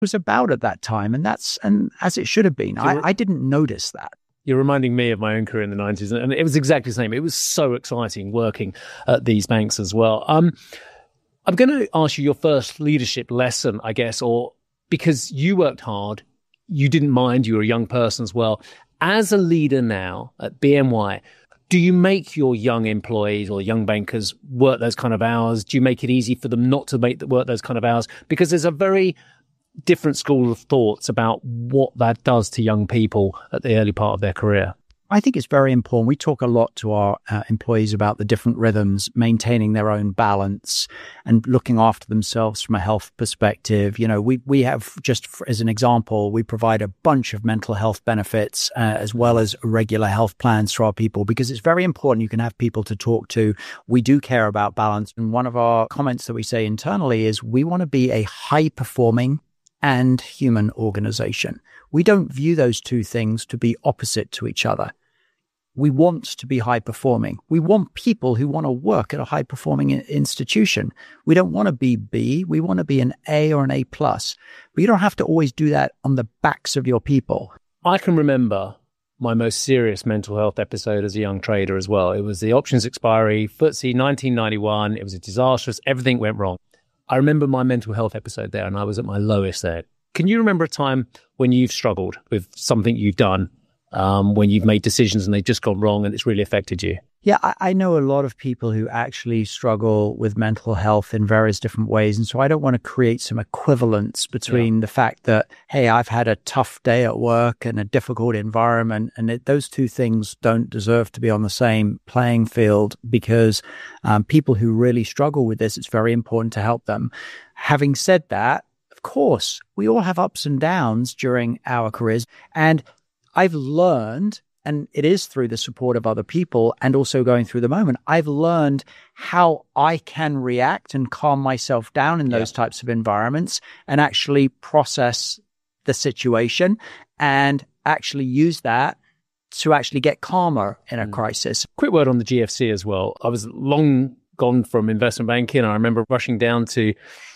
was about at that time. And as it should have been. I didn't notice that. You're reminding me of my own career in the 90s, and it was exactly the same. It was so exciting working at these banks as well. I'm going to ask you your first leadership lesson, I guess, or because you worked hard, you didn't mind, you were a young person as well. As a leader now at BNY, do you make your young employees or young bankers work those kind of hours? Do you make it easy for them not to work those kind of hours? Because there's a very different school of thoughts about what that does to young people at the early part of their career. I think it's very important. We talk a lot to our employees about the different rhythms, maintaining their own balance and looking after themselves from a health perspective. You know, we have, just as an example, we provide a bunch of mental health benefits as well as regular health plans to our people, because it's very important you can have people to talk to. We do care about balance. And one of our comments that we say internally is we want to be a high-performing and human organization. We don't view those two things to be opposite to each other. We want to be high performing. We want people who want to work at a high performing institution. We don't want to be B. We want to be an A or an A+. But you don't have to always do that on the backs of your people. I can remember my most serious mental health episode as a young trader as well. It was the options expiry, FTSE 1991. It was a disastrous. Everything went wrong. I remember my mental health episode there, and I was at my lowest there. Can you remember a time when you've struggled with something you've done, when you've made decisions and they've just gone wrong and it's really affected you? Yeah, I know a lot of people who actually struggle with mental health in various different ways. And so I don't want to create some equivalence between the fact that, hey, I've had a tough day at work and a difficult environment, and those two things don't deserve to be on the same playing field, because people who really struggle with this, it's very important to help them. Having said that, of course, we all have ups and downs during our careers. And I've learned, and it is through the support of other people and also going through the moment, I've learned how I can react and calm myself down in those types of environments and actually process the situation and actually use that to actually get calmer in a crisis. Quick word on the GFC as well. I was long gone from investment banking. I remember rushing down to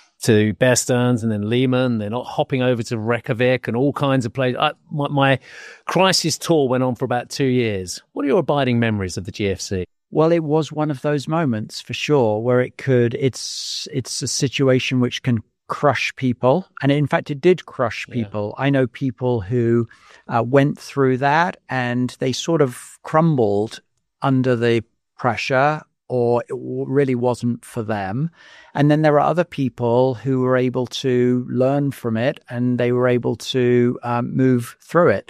Bear Stearns and then Lehman, then hopping over to Reykjavik and all kinds of places. My crisis tour went on for about 2 years. What are your abiding memories of the GFC? Well, it was one of those moments for sure where it's a situation which can crush people. And in fact, it did crush people. I know people who went through that and they sort of crumbled under the pressure, or it really wasn't for them. And then there are other people who were able to learn from it and they were able to move through it.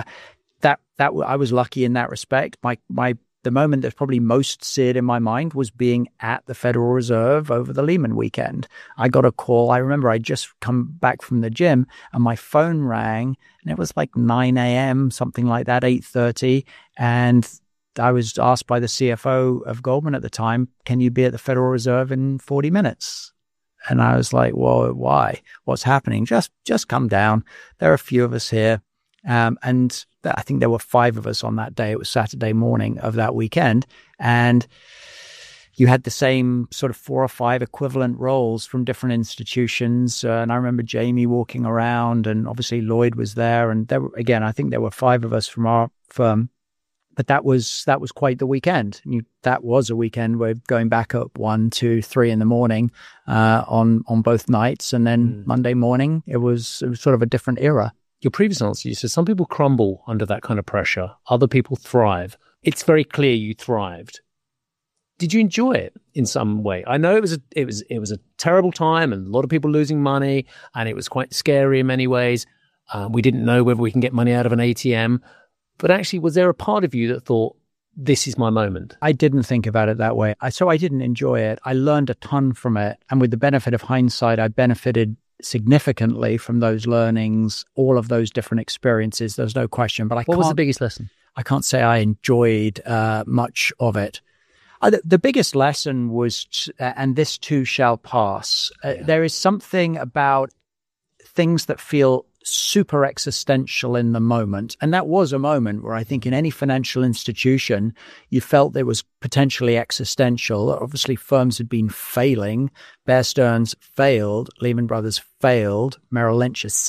That I was lucky in that respect. The moment that's probably most seared in my mind was being at the Federal Reserve over the Lehman weekend. I got a call. I remember I'd just come back from the gym and my phone rang, and it was like 9 a.m., something like that, 8:30. And I was asked by the CFO of Goldman at the time, can you be at the Federal Reserve in 40 minutes? And I was like, well, why? What's happening? Just come down. There are a few of us here. And I think there were 5 of us on that day. It was Saturday morning of that weekend. And you had the same sort of 4 or 5 equivalent roles from different institutions. And I remember Jamie walking around, and obviously Lloyd was there. And I think there were 5 of us from our firm. But that was quite the weekend. That was a weekend where going back up 1, 2, 3 in the morning on both nights, and then Monday morning it was sort of a different era. Your previous answer, you said some people crumble under that kind of pressure, other people thrive. It's very clear you thrived. Did you enjoy it in some way? I know it was a terrible time and a lot of people losing money, and it was quite scary in many ways. We didn't know whether we can get money out of an ATM. But actually, was there a part of you that thought, this is my moment? I didn't think about it that way. So I didn't enjoy it. I learned a ton from it. And with the benefit of hindsight, I benefited significantly from those learnings, all of those different experiences. There's no question. But what was the biggest lesson? I can't say I enjoyed much of it. The biggest lesson was, and this too shall pass. There is something about things that feel super existential in the moment. And that was a moment where I think in any financial institution, you felt there was potentially existential. Obviously, firms had been failing. Bear Stearns failed. Lehman Brothers failed. Merrill Lynch has